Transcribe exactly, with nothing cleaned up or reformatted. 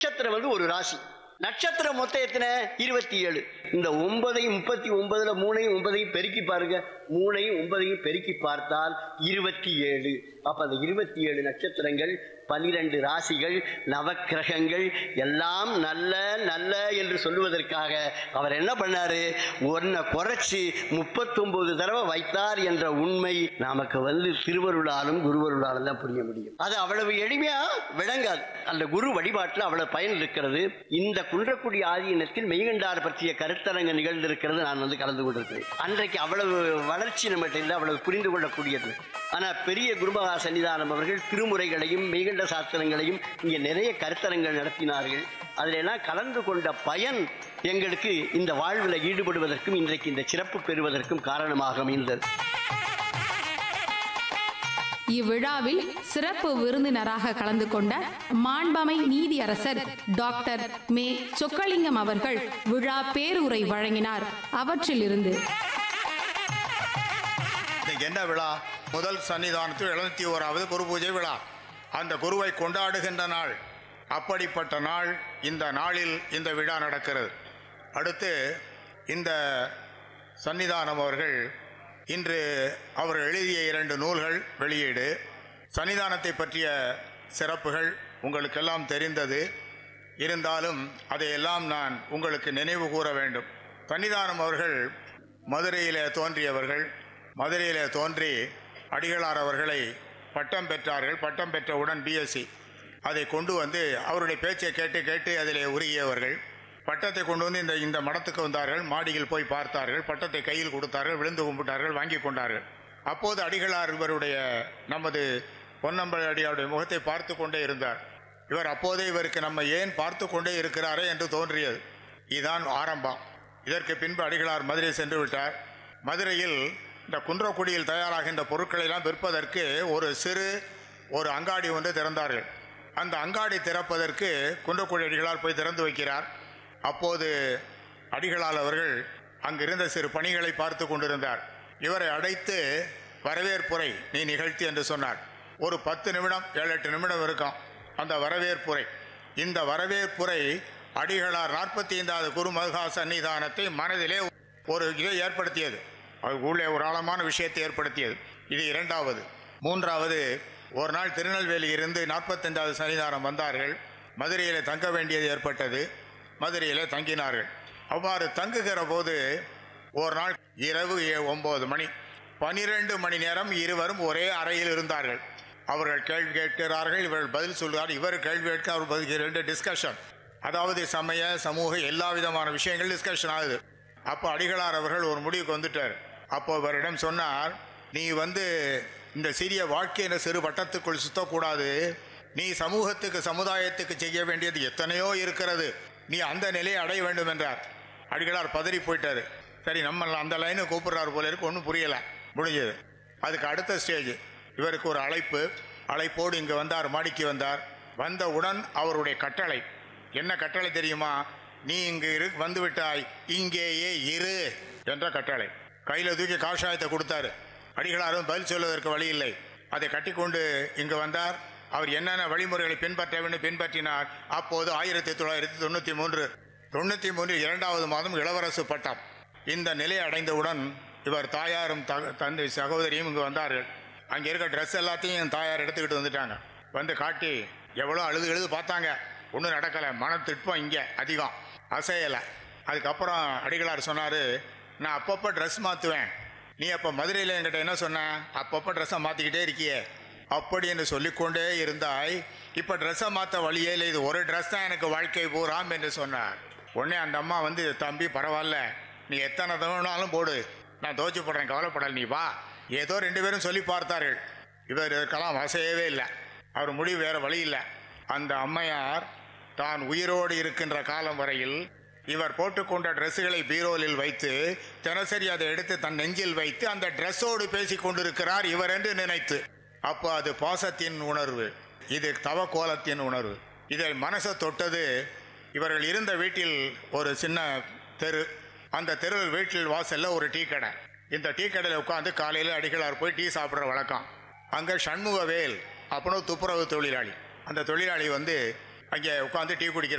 நட்சத்திரம் வந்து ஒரு ராசி. நட்சத்திரம் மொத்தம் எத்தனை? இருபத்தி ஏழு. இந்த ஒன்பதையும் முப்பத்தி ஒன்பதுல மூணையும் ஒன்பதையும் பெருக்கி பாருங்க. மூணையும் ஒன்பதையும் பெருக்கி பார்த்தால் இருபத்தி ஏழு. அப்ப அந்த இருபத்தி ஏழு நட்சத்திரங்கள், பனிரெண்டு ராசிகள், நவக்கிரகங்கள் எல்லாம் நல்ல நல்ல என்று சொல்லுவதற்காக அவர் என்ன பண்ணாரு? ஒன்னை குறைச்சி முப்பத்தொன்பது தடவை வைத்தார் என்ற உண்மை நமக்கு வந்து திருவருளாலும் குருவருளாலும் தான் புரிய முடியும். அது அவ்வளவு எளிமையா விளங்காது. அந்த குரு வழிபாட்டில் அவ்வளவு பயன் இருக்கிறது. இந்த குன்றக்குடி ஆதீனத்தில் மெய்கண்டார் பற்றிய கருத்தரங்க நிகழ்ந்திருக்கிறது. நான் வந்து கலந்து கொண்டிருக்கிறேன். அன்றைக்கு அவ்வளவு வளர்ச்சி நம்மகிட்ட இல்லை, அவ்வளவு புரிந்து கொள்ளக்கூடியது. ஆனால் பெரிய குருமகா சன்னிதானம் அவர்கள் திருமுறைகளையும் மெய்கண்ட சாஸ்திரங்களையும் இங்கே நிறைய கருத்தரங்கள் நடத்தினார்கள். அதிலெல்லாம் கலந்து கொண்ட பயன் எங்களுக்கு இந்த வாழ்வில் ஈடுபடுவதற்கும் இன்றைக்கு இந்த சிறப்பு பெறுவதற்கும் காரணமாக அமைந்தது. இவ்விழாவில் சிறப்பு விருந்தினராக கலந்து கொண்ட மாண்பமை நீதியரசர் டாக்டர் மே சொக்கலிங்கம் அவர்கள் விழா பேருரை வழங்கினார். அவற்றில் இருந்து என்ன விழா? முதல் சன்னிதானத்தில் எழுநூத்தி ஓராவது குரு பூஜை விழா. அந்த குருவை கொண்டாடுகின்ற நாள். அப்படிப்பட்ட நாள் இந்த நாளில் இந்த விழா நடக்கிறது. அடுத்து இந்த சன்னிதானம் அவர்கள் இன்று அவர் எழுதிய இரண்டு நூல்கள் வெளியீடு. சன்னிதானத்தை பற்றிய சிறப்புகள் உங்களுக்கெல்லாம் தெரிந்தது. இருந்தாலும் அதையெல்லாம் நான் உங்களுக்கு நினைவு கூற வேண்டும். சன்னிதானம் அவர்கள் மதுரையிலே தோன்றியவர்கள். மதுரையிலே தோன்றி அடிகளார் அவர்களை பட்டம் பெற்றார்கள். பட்டம் பெற்றவுடன் பிஎஸ்சி அதை கொண்டு வந்து அவருடைய பேச்சை கேட்டு கேட்டு அதிலே உருகியவர்கள். பட்டத்தை கொண்டு வந்து இந்த இந்த மடத்துக்கு வந்தார்கள். மாடியில் போய் பார்த்தார்கள். பட்டத்தை கையில் கொடுத்தார்கள். விழுந்து கும்பிட்டார்கள். வாங்கி கொண்டார்கள். அப்போது அடிகளார் இவருடைய நமது பொன்னம்பல அடியாருடைய முகத்தை பார்த்து கொண்டே இருந்தார். இவர் அப்போதே இவருக்கு நம்ம ஏன் பார்த்து கொண்டே இருக்கிறாரே என்று தோன்றியது. இதுதான் ஆரம்பம். இதற்கு பின்பு அடிகளார் மதுரை சென்று விட்டார். மதுரையில் இந்த குன்றக்குடியில் தயாராகின்ற பொருட்களை எல்லாம் விற்பதற்கு ஒரு சிறு ஒரு அங்காடி ஒன்று திறந்தார்கள். அந்த அங்காடி திறப்பதற்கு குன்றக்குடி அடிகளார் போய் திறந்து வைக்கிறார். அப்போது அடிகளார் அவர்கள் அங்கிருந்த சிறு பணிகளை பார்த்து கொண்டிருந்தார். இவரை அழைத்து வரவேற்புரை நீ நிகழ்த்தி என்று சொன்னார். ஒரு பத்து நிமிடம் ஏழு எட்டு நிமிடம் இருக்கும் அந்த வரவேற்புரை. இந்த வரவேற்புரை அடிகளார் நாற்பத்தி ஐந்தாவது குருமகா சன்னிதானத்தை மனதிலே ஒரு இதை ஏற்படுத்தியது. அது உள்ளே ஒரு ஆழமான விஷயத்தை ஏற்படுத்தியது. இது இரண்டாவது. மூன்றாவது, ஒரு நாள் திருநெல்வேலியிலிருந்து நாற்பத்தைந்தாவது சன்னிதானம் வந்தார்கள். மதுரையில் தங்க வேண்டியது ஏற்பட்டது. மதுரையில் தங்கினார்கள். அவ்வாறு தங்குகிற போது ஒரு நாள் இரவு ஒன்பது மணி பனிரெண்டு மணி நேரம் இருவரும் ஒரே அறையில் இருந்தார்கள். அவர்கள் கேள்வி கேட்கிறார்கள், இவர்கள் பதில் சொல்கிறார். இவர் கேள்வி கேட்க அவர் பதில். ரெண்டு டிஸ்கஷன், அதாவது சமய சமூக எல்லா விதமான விஷயங்கள் டிஸ்கஷன் ஆகுது. அப்போ அடிகளார் அவர்கள் ஒரு முடிவுக்கு வந்துட்டார். அப்போ இவரிடம் சொன்னார், நீ வந்து இந்த சிறிய வாழ்க்கை என்ற சிறு வட்டத்துக்குள் சுத்தக்கூடாது. நீ சமூகத்துக்கு சமுதாயத்துக்கு செய்ய வேண்டியது எத்தனையோ இருக்கிறது. நீ அந்த நிலையை அடைய வேண்டும் என்றார். அடிகளார் பதறி போயிட்டார். சரி, நம்ம அந்த லைனை கூப்பிடுறாரு போல இருக்கு. ஒன்றும் புரியலை. முடிஞ்சது. அதுக்கு அடுத்த ஸ்டேஜ் இவருக்கு ஒரு அழைப்பு. அழைப்போடு இங்கே வந்தார். மாடிக்கு வந்தார். வந்தவுடன் அவருடைய கட்டளை என்ன கட்டளை தெரியுமா? நீ இங்கு இரு வந்து விட்டாய், இங்கேயே இரு என்ற கட்டளை. கையில் தூக்கி காஷாயத்தை கொடுத்தாரு. அடிகளாரும் பதில் சொல்வதற்கு வழி இல்லை. அதை கட்டிக்கொண்டு இங்கு வந்தார். அவர் என்னென்ன வழிமுறைகளை பின்பற்ற வேண்டும் பின்பற்றினார். அப்போது ஆயிரத்தி தொள்ளாயிரத்தி தொண்ணூற்றி மூன்று தொண்ணூற்றி மூன்றில் இரண்டாவது மாதம் இளவரசு பட்டம். இந்த நிலை அடைந்தவுடன் இவர் தாயாரும் தந்தை சகோதரியும் இங்கு வந்தார்கள். அங்கே இருக்க ட்ரெஸ் எல்லாத்தையும் என் தாயார் எடுத்துக்கிட்டு வந்துட்டாங்க. வந்து காட்டி எவ்வளோ அழுது எழுது பார்த்தாங்க. ஒன்றும் நடக்கலை. மன திட்பம் இங்கே அதிகம், அசையலை. அதுக்கப்புறம் அடிகளார் சொன்னார், நான் அப்பப்போ ட்ரெஸ் மாற்றுவேன். நீ அப்போ மதுரையில் என்கிட்ட என்ன சொன்ன? அப்பப்போ ட்ரெஸ்ஸை மாற்றிக்கிட்டே இருக்கியே. அப்படி என்று சொல்லிக்கொண்டே இருந்தாய். இப்போ ட்ரெஸ்ஸை மாற்ற வழியே இல்லை. இது ஒரு ட்ரெஸ் தான் எனக்கு வாழ்க்கை பூராம் என்று சொன்னார். உடனே அந்த அம்மா வந்து, தம்பி பரவாயில்ல, நீ எத்தனை தவணாலும் போடு, நான் தோச்சு போடுறேன், கவலைப்படல, நீ வா. ஏதோ ரெண்டு பேரும் சொல்லி பார்த்தார்கள். இவர் இதற்கெல்லாம் வசையவே இல்லை. அவர் முடிவு வேறு வழி இல்லை. அந்த அம்மையார் தான் உயிரோடு இருக்கின்ற காலம் வரையில் இவர் போட்டுக்கொண்ட ட்ரெஸ்ஸுகளை பீரோலில் வைத்து தினசரி அதை எடுத்து தன் நெஞ்சில் வைத்து அந்த ட்ரெஸ்ஸோடு பேசி கொண்டிருக்கிறார் இவர் என்று நினைத்து. அப்போ அது பாசத்தின் உணர்வு, இது தவக்கோலத்தின் உணர்வு. இதை மனசை தொட்டது. இவர்கள் இருந்த வீட்டில் ஒரு சின்ன தெரு. அந்த தெரு வீட்டில் வாசலில் ஒரு டீ கடை. இந்த டீ கடையில் உட்காந்து காலையில் அடிகளார் போய் டீ சாப்பிட்ற வழக்கம். அங்கே சண்முகவேல் அப்படின்னு துப்புரவு தொழிலாளி. அந்த தொழிலாளி வந்து அங்கே உட்காந்து டீ குடிக்கிற